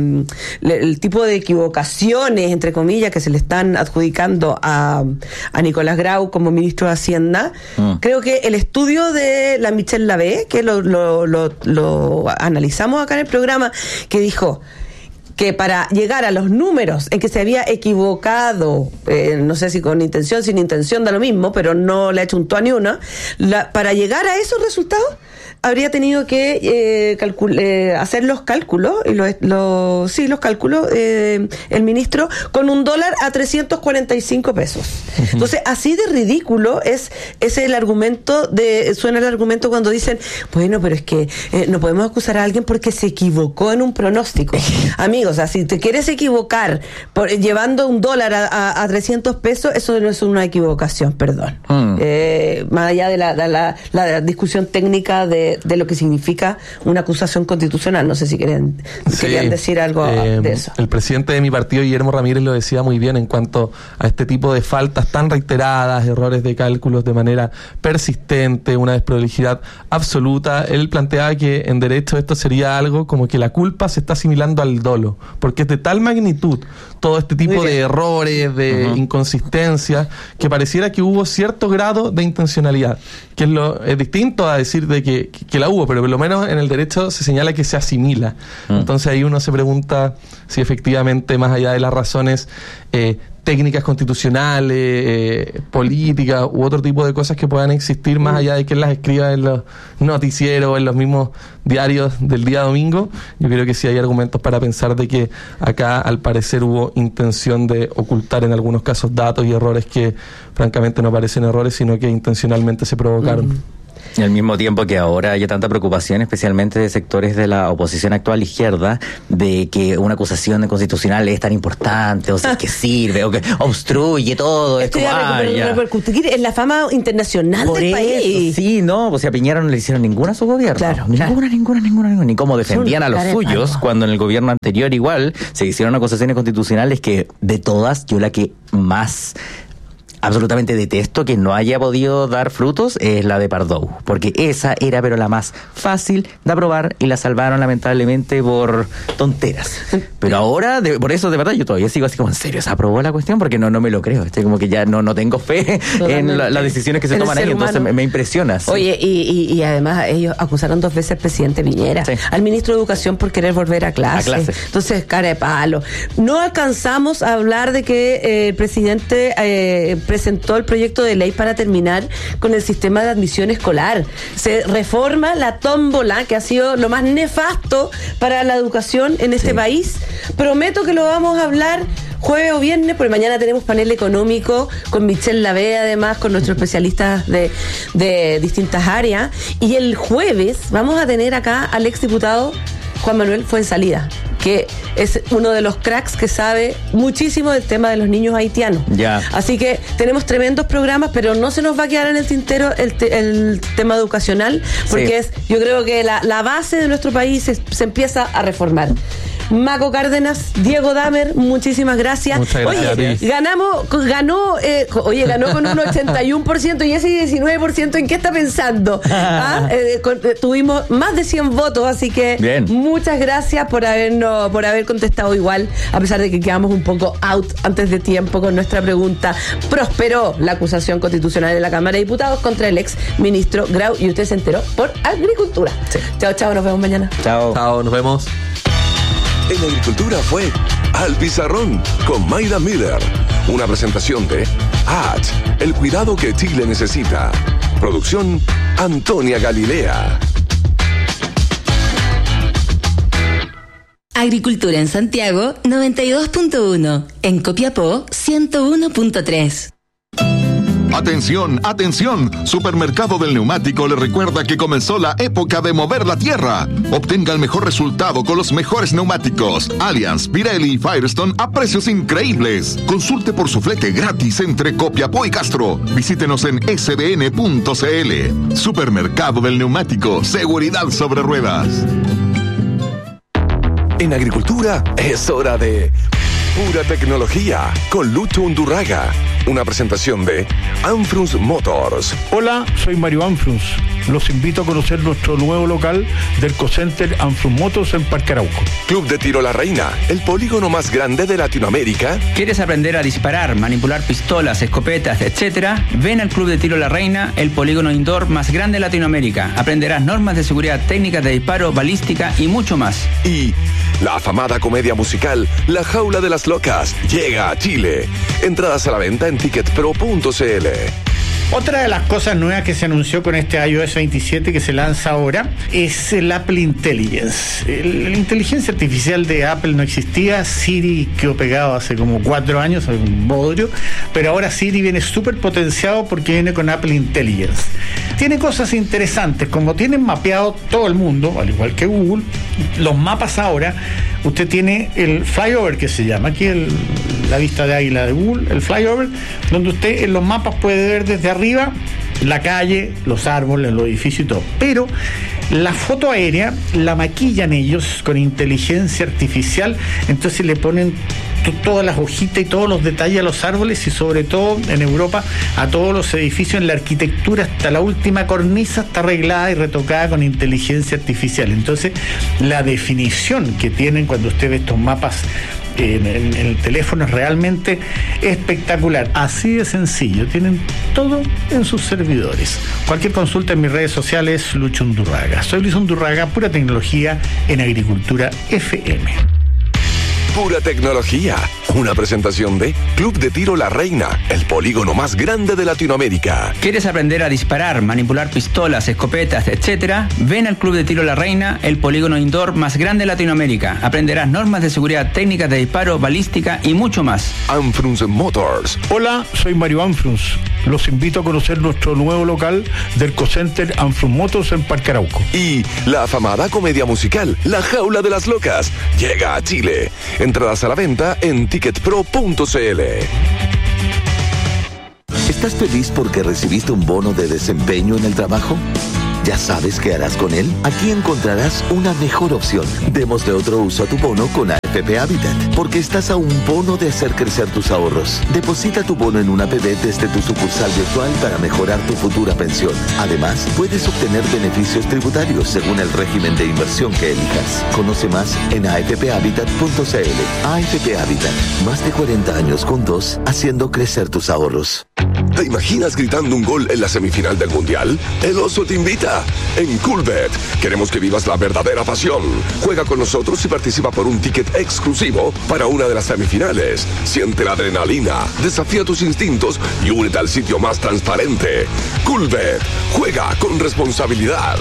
el tipo de equivocaciones, entre comillas, que se le están adjudicando a, a Nicolás Grau como ministro de Hacienda, mm. creo que el estudio de la Michelle Lavé, que lo, lo, lo, lo analizamos acá en el programa, que dijo que para llegar a los números en que se había equivocado, eh, no sé si con intención, sin intención, da lo mismo, pero no le ha hecho un tú a ni una, la, para llegar a esos resultados habría tenido que eh, calcul- eh, hacer los cálculos, y lo, lo, sí, los cálculos, eh, el ministro, con un dólar a trescientos cuarenta y cinco pesos. Uh-huh. Entonces, así de ridículo es, es el argumento, de suena el argumento cuando dicen, bueno, pero es que eh, no podemos acusar a alguien porque se equivocó en un pronóstico. Amigo, O sea, si te quieres equivocar por, llevando un dólar a, a, a trescientos pesos, eso no es una equivocación, perdón. Mm. Eh, más allá de la, de la, la discusión técnica de, de lo que significa una acusación constitucional. No sé si querían, sí, querían decir algo eh, de eso. El presidente de mi partido, Guillermo Ramírez, lo decía muy bien en cuanto a este tipo de faltas tan reiteradas, errores de cálculos de manera persistente, una desprolijidad absoluta. Él planteaba que en derecho esto sería algo como que la culpa se está asimilando al dolo, porque es de tal magnitud todo este tipo de errores, de uh-huh. inconsistencias, que pareciera que hubo cierto grado de intencionalidad, que es, lo, es distinto a decir de que, que la hubo, pero por lo menos en el derecho se señala que se asimila. Uh-huh. Entonces ahí uno se pregunta si efectivamente, más allá de las razones eh, técnicas constitucionales, eh, políticas u otro tipo de cosas que puedan existir, más allá de que las escriba en los noticieros, en los mismos diarios del día domingo, yo creo que sí hay argumentos para pensar de que acá al parecer hubo intención de ocultar en algunos casos datos y errores que francamente no parecen errores, sino que intencionalmente se provocaron. Mm. Y al mismo tiempo que ahora hay tanta preocupación, especialmente de sectores de la oposición actual izquierda, de que una acusación constitucional es tan importante, o sea, que sirve, o que obstruye todo. Esto es como, ya recuper- repercutir en la fama internacional Por del eso, país. Sí, no, o sea, a Piñera no le hicieron ninguna a su gobierno. Claro, ninguna, claro. ninguna, ninguna, ninguna. Ni cómo defendían a los suyos, cuando en el gobierno anterior igual se hicieron acusaciones constitucionales que, de todas, yo la que más absolutamente detesto que no haya podido dar frutos es la de Pardow, porque esa era pero la más fácil de aprobar y la salvaron lamentablemente por tonteras. Pero ahora, de, por eso de verdad yo todavía sigo así como, ¿en serio se aprobó la cuestión? Porque no no me lo creo, estoy como que ya no no tengo fe Totalmente. en la, las decisiones que se en toman ahí, entonces me, me impresiona. Sí. Oye, y, y, y además ellos acusaron dos veces al presidente Piñera, sí. al ministro de Educación por querer volver a clase. a clase. Entonces, cara de palo. No alcanzamos a hablar de que eh, el presidente eh, presentó el proyecto de ley para terminar con el sistema de admisión escolar. Se reforma la tómbola, que ha sido lo más nefasto para la educación en este sí. país. Prometo que lo vamos a hablar jueves o viernes, porque mañana tenemos panel económico con Michelle Lavé, además, con nuestros especialistas de, de distintas áreas. Y el jueves vamos a tener acá al exdiputado Juan Manuel Fuensalida, que es uno de los cracks que sabe muchísimo del tema de los niños haitianos. Ya. Así que tenemos tremendos programas, pero no se nos va a quedar en el tintero el, te, el tema educacional, porque sí. es, yo creo que la, la base de nuestro país se, se empieza a reformar. Maco Cárdenas, Diego Damer, muchísimas gracias. Muchas gracias. Oye, ganamos, ganó, eh, oye, ganó con un ochenta y uno por ciento y ese diecinueve por ciento, ¿en qué está pensando? ¿Ah? Eh, con, eh, tuvimos más de cien votos, así que Bien. muchas gracias por habernos, por haber contestado igual, a pesar de que quedamos un poco out antes de tiempo con nuestra pregunta. Prosperó la acusación constitucional en la Cámara de Diputados contra el ex ministro Grau, y usted se enteró por Agricultura. Sí. Chao, chao, nos vemos mañana. Chao. Chao, nos vemos. En Agricultura fue Al Pizarrón con Mayra Miller. Una presentación de A T, el cuidado que Chile necesita. Producción Antonia Galilea. Agricultura en Santiago noventa y dos punto uno, en Copiapó ciento uno punto tres. Atención, atención, Supermercado del Neumático le recuerda que comenzó la época de mover la tierra. Obtenga el mejor resultado con los mejores neumáticos Allianz, Pirelli y Firestone a precios increíbles. Consulte por su flete gratis entre Copiapó y Castro. Visítenos en s b n punto c l. Supermercado del Neumático, seguridad sobre ruedas. En Agricultura es hora de pura tecnología con Lucho Undurraga. Una presentación de Anfrus Motors. Hola, soy Mario Anfrus. Los invito a conocer nuestro nuevo local del Cocenter Anfrus Motors en Parque Arauco. Club de Tiro La Reina, el polígono más grande de Latinoamérica. ¿Quieres aprender a disparar, manipular pistolas, escopetas, etcétera? Ven al Club de Tiro La Reina, el polígono indoor más grande de Latinoamérica. Aprenderás normas de seguridad, técnicas de disparo, balística y mucho más. Y la afamada comedia musical La Jaula de las Locas llega a Chile. Entradas a la venta en ticket pro punto c l. Otra de las cosas nuevas que se anunció con este iOS veintisiete que se lanza ahora es el Apple Intelligence. El, la inteligencia artificial de Apple no existía. Siri quedó pegado hace como cuatro años, un bodrio, pero ahora Siri viene súper potenciado porque viene con Apple Intelligence. Tiene cosas interesantes, como tienen mapeado todo el mundo, al igual que Google, los mapas ahora, usted tiene el flyover que se llama, aquí el, la vista de águila de Google, el flyover, donde usted en los mapas puede ver desde arriba la calle, los árboles, los edificios y todo. Pero la foto aérea la maquillan ellos con inteligencia artificial, entonces le ponen t- todas las hojitas y todos los detalles a los árboles y sobre todo en Europa a todos los edificios, en la arquitectura hasta la última cornisa está arreglada y retocada con inteligencia artificial. Entonces la definición que tienen cuando usted ve estos mapas En, en, en el teléfono es realmente espectacular. Así de sencillo, tienen todo en sus servidores. Cualquier consulta en mis redes sociales, Lucho Undurraga. Soy Luis Undurraga, pura tecnología en Agricultura F M. Pura tecnología. Una presentación de Club de Tiro La Reina, el polígono más grande de Latinoamérica. ¿Quieres aprender a disparar, manipular pistolas, escopetas, etcétera? Ven al Club de Tiro La Reina, el polígono indoor más grande de Latinoamérica. Aprenderás normas de seguridad, técnicas de disparo, balística y mucho más. Anfrunz Motors. Hola, soy Mario Anfrunz. Los invito a conocer nuestro nuevo local del Cocenter Anfrunz Motors en Parque Arauco. Y la afamada comedia musical La Jaula de las Locas llega a Chile. Entradas a la venta en ticket pro punto c l. ¿Estás feliz porque recibiste un bono de desempeño en el trabajo? ¿Ya sabes qué harás con él? Aquí encontrarás una mejor opción. Démosle otro uso a tu bono con A F P Habitat, porque estás a un bono de hacer crecer tus ahorros. Deposita tu bono en una A P B desde tu sucursal virtual para mejorar tu futura pensión. Además, puedes obtener beneficios tributarios según el régimen de inversión que elijas. Conoce más en a f p habitat punto c l. A F P Habitat, más de cuarenta años juntos, haciendo crecer tus ahorros. ¿Te imaginas gritando un gol en la semifinal del Mundial? El Oso te invita. En Coolbet queremos que vivas la verdadera pasión. Juega con nosotros y participa por un ticket exclusivo para una de las semifinales. Siente la adrenalina, desafía tus instintos y únete al sitio más transparente. Coolbet, juega con responsabilidad.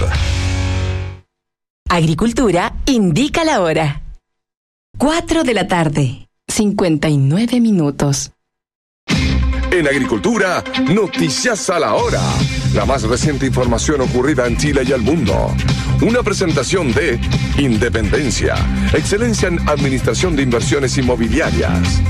Agricultura indica la hora. Cuatro de la tarde, cincuenta y nueve minutos. En Agricultura, noticias a la hora. La más reciente información ocurrida en Chile y el mundo. Una presentación de Independencia, excelencia en administración de inversiones inmobiliarias.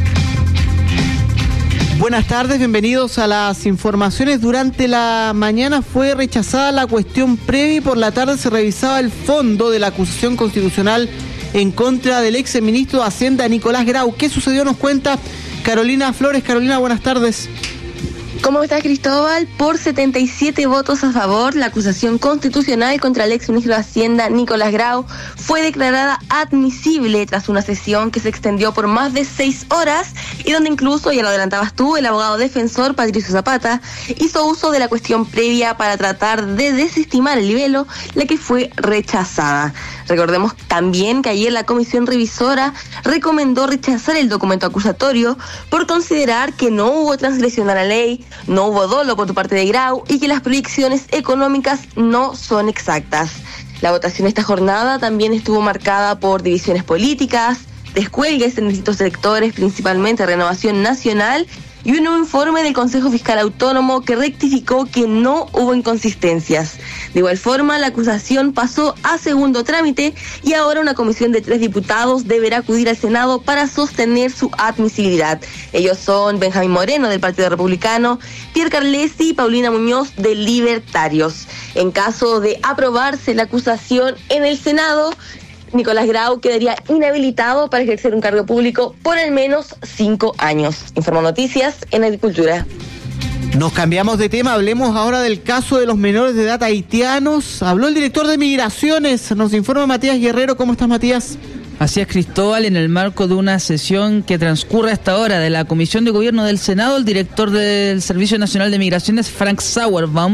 Buenas tardes, bienvenidos a las informaciones. Durante la mañana fue rechazada la cuestión previa y por la tarde se revisaba el fondo de la acusación constitucional en contra del ex ministro de Hacienda Nicolás Grau. ¿Qué sucedió? Nos cuenta Carolina Flores. Carolina, buenas tardes. ¿Cómo estás, Cristóbal? Por setenta y siete votos a favor, la acusación constitucional contra el ex ministro de Hacienda, Nicolás Grau, fue declarada admisible tras una sesión que se extendió por más de seis horas y donde incluso, ya lo adelantabas tú, el abogado defensor Patricio Zapata hizo uso de la cuestión previa para tratar de desestimar el libelo, la que fue rechazada. Recordemos también que ayer la comisión revisora recomendó rechazar el documento acusatorio por considerar que no hubo transgresión a la ley, no hubo dolo por tu parte de Grau y que las proyecciones económicas no son exactas. La votación esta jornada también estuvo marcada por divisiones políticas, descuelgues en distintos sectores, principalmente Renovación Nacional, y un nuevo informe del Consejo Fiscal Autónomo que rectificó que no hubo inconsistencias. De igual forma, la acusación pasó a segundo trámite y ahora una comisión de tres diputados deberá acudir al Senado para sostener su admisibilidad. Ellos son Benjamín Moreno, del Partido Republicano, Pierre Carlesi y Paulina Muñoz, de Libertarios. En caso de aprobarse la acusación en el Senado, Nicolás Grau quedaría inhabilitado para ejercer un cargo público por al menos cinco años. Informo Noticias en Agricultura. Nos cambiamos de tema, hablemos ahora del caso de los menores de edad haitianos. Habló el director de Migraciones, nos informa Matías Guerrero. ¿Cómo estás, Matías? Así es, Cristóbal, en el marco de una sesión que transcurre hasta ahora de la Comisión de Gobierno del Senado, el director del Servicio Nacional de Migraciones, Frank Sauerbaum,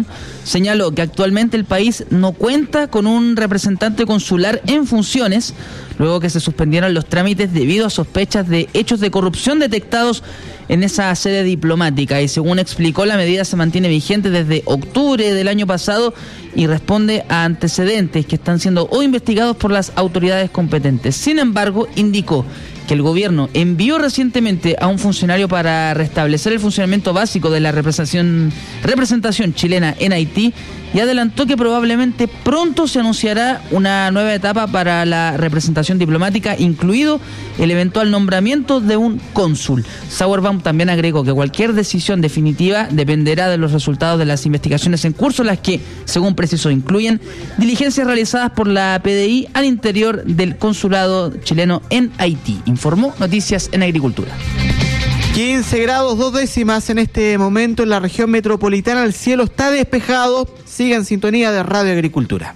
señaló que actualmente el país no cuenta con un representante consular en funciones, luego que se suspendieron los trámites debido a sospechas de hechos de corrupción detectados en esa sede diplomática. Y según explicó, la medida se mantiene vigente desde octubre del año pasado y responde a antecedentes que están siendo hoy investigados por las autoridades competentes. Sin embargo, indicó que el gobierno envió recientemente a un funcionario para restablecer el funcionamiento básico de la representación, representación chilena en Haití, y adelantó que probablemente pronto se anunciará una nueva etapa para la representación diplomática, incluido el eventual nombramiento de un cónsul. Sauerbaum también agregó que cualquier decisión definitiva dependerá de los resultados de las investigaciones en curso, las que, según precisó, incluyen diligencias realizadas por la P D I al interior del consulado chileno en Haití. Informó Noticias en Agricultura. quince grados, dos décimas en este momento en la región metropolitana. El cielo está despejado. Siga en sintonía de Radio Agricultura.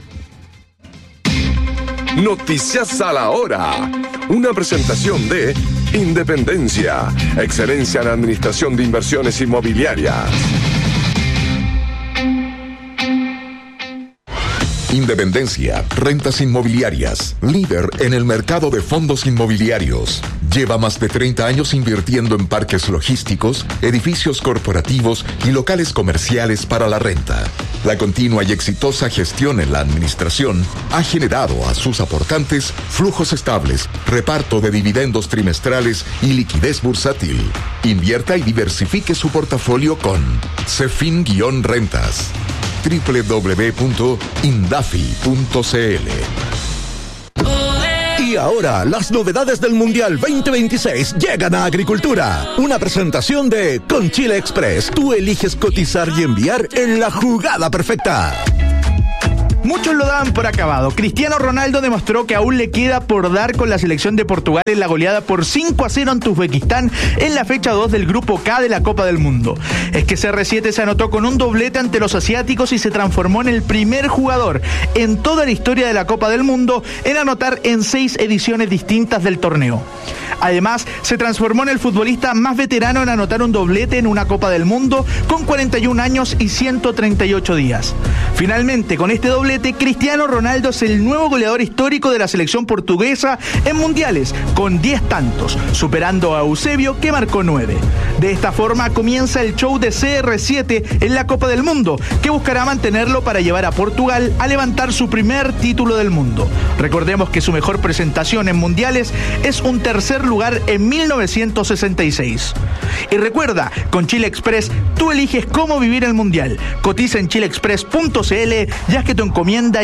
Noticias a la hora. Una presentación de Independencia, excelencia en administración de inversiones inmobiliarias. Independencia, rentas inmobiliarias, líder en el mercado de fondos inmobiliarios. Lleva más de treinta años invirtiendo en parques logísticos, edificios corporativos y locales comerciales para la renta. La continua y exitosa gestión en la administración ha generado a sus aportantes flujos estables, reparto de dividendos trimestrales y liquidez bursátil. Invierta y diversifique su portafolio con Cefin-Rentas. doble u doble u doble u punto indafi punto c l. Y ahora, las novedades del Mundial veinte veintiséis llegan a Agricultura. Una presentación de Con Chile Express. Tú eliges cotizar y enviar en la jugada perfecta. Muchos lo daban por acabado. Cristiano Ronaldo demostró que aún le queda por dar con la selección de Portugal en la goleada por cinco a cero ante Uzbekistán en la fecha dos del Grupo K de la Copa del Mundo. Es que C R siete se anotó con un doblete ante los asiáticos y se transformó en el primer jugador en toda la historia de la Copa del Mundo en anotar en seis ediciones distintas del torneo. Además, se transformó en el futbolista más veterano en anotar un doblete en una Copa del Mundo con cuarenta y un años y ciento treinta y ocho días. Finalmente, con este doblete, Cristiano Ronaldo es el nuevo goleador histórico de la selección portuguesa en mundiales, con diez tantos, superando a Eusebio, que marcó nueve. De esta forma comienza el show de C R siete en la Copa del Mundo, que buscará mantenerlo para llevar a Portugal a levantar su primer título del mundo. Recordemos que su mejor presentación en mundiales es un tercer lugar en mil novecientos sesenta y seis. Y recuerda, con Chile Express tú eliges cómo vivir el mundial. Cotiza en chile express punto c l, ya que tu encomienda